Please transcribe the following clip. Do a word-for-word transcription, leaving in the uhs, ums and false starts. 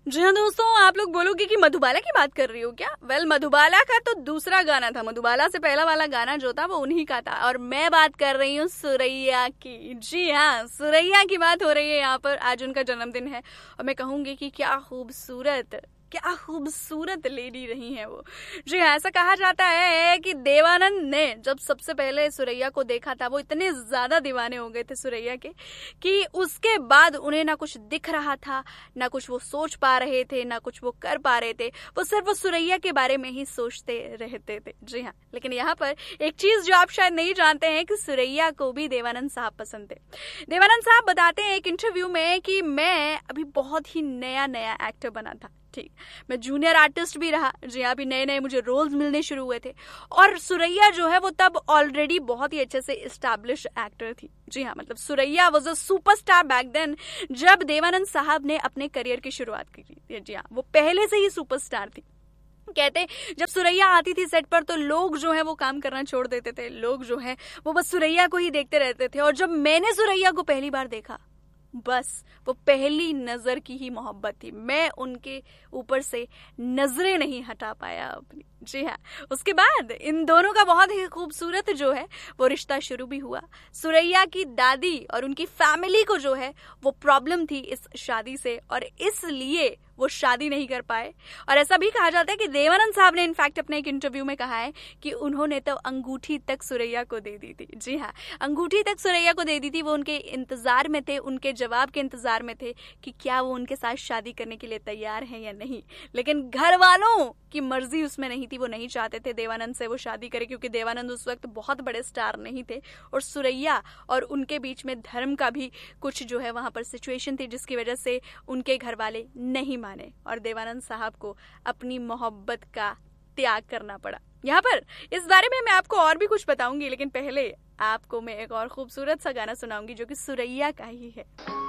जी हाँ दोस्तों, आप लोग बोलोगे कि मधुबाला की बात कर रही हो क्या? वेल well, मधुबाला का तो दूसरा गाना था। मधुबाला से पहला वाला गाना जो था वो उन्हीं का था, और मैं बात कर रही हूँ सुरैया की। जी हाँ, सुरैया की बात हो रही है यहाँ पर। आज उनका जन्मदिन है और मैं कहूंगी कि क्या खूबसूरत क्या खूबसूरत लेडी रही हैं वो। जी हाँ, ऐसा कहा जाता है कि देवानंद ने जब सबसे पहले सुरैया को देखा था, वो इतने ज्यादा दीवाने हो गए थे सुरैया के कि उसके बाद उन्हें ना कुछ दिख रहा था, ना कुछ वो सोच पा रहे थे, ना कुछ वो कर पा रहे थे। वो सिर्फ वो सुरैया के बारे में ही सोचते रहते थे। जी हाँ, लेकिन यहाँ पर एक चीज जो आप शायद नहीं जानते हैं कि सुरैया को भी देवानंद साहब पसंद थे। देवानंद साहब बताते हैं एक इंटरव्यू में कि मैं अभी बहुत ही नया नया एक्टर बना था, ठीक, मैं जूनियर आर्टिस्ट भी रहा। जी हाँ, अभी नए नए मुझे रोल्स मिलने शुरू हुए थे, और सुरैया जो है वो तब ऑलरेडी बहुत ही अच्छे से एस्टैब्लिश एक्टर थी। जी हाँ, मतलब Suraiya was a superstar back then, जब देवानंद साहब ने अपने करियर की शुरुआत की थी। जी हाँ, वो पहले से ही सुपरस्टार थी। कहते जब सुरैया आती थी सेट पर तो लोग जो है वो काम करना छोड़ देते थे, लोग जो है वो बस सुरैया को ही देखते रहते थे। और जब मैंने सुरैया को पहली बार देखा, बस वो पहली नजर की ही मोहब्बत थी। मैं उनके ऊपर से नजरें नहीं हटा पाया अपनी। जी हाँ, उसके बाद इन दोनों का बहुत ही खूबसूरत जो है वो रिश्ता शुरू भी हुआ। सुरैया की दादी और उनकी फैमिली को जो है वो प्रॉब्लम थी इस शादी से, और इसलिए वो शादी नहीं कर पाए। और ऐसा भी कहा जाता है कि देवानंद साहब ने इनफैक्ट अपने एक इंटरव्यू में कहा है कि उन्होंने तो अंगूठी तक सुरैया को दे दी थी। जी हाँ, अंगूठी तक सुरैया को दे दी थी। वो उनके इंतजार में थे, उनके जवाब के इंतजार में थे कि क्या वो उनके साथ शादी करने के लिए तैयार हैं या नहीं। लेकिन घर वालों की मर्जी उसमें नहीं थी, वो नहीं चाहते थे देवानंद से वो शादी करे, क्योंकि देवानंद उस वक्त बहुत बड़े स्टार नहीं थे, और सुरैया और उनके बीच में धर्म का भी कुछ जो है वहां पर सिचुएशन थी, जिसकी वजह से उनके घर वाले नहीं माने और देवानंद साहब को अपनी मोहब्बत का त्याग करना पड़ा। यहाँ पर इस बारे में मैं आपको और भी कुछ बताऊंगी, लेकिन पहले आपको मैं एक और खूबसूरत सा गाना सुनाऊंगी जो कि सुरैया का ही है।